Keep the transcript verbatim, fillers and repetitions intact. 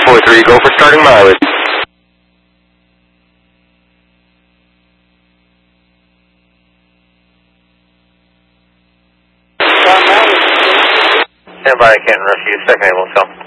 four three, go for starting mileage. Stand by, I can't rush you, second able, so.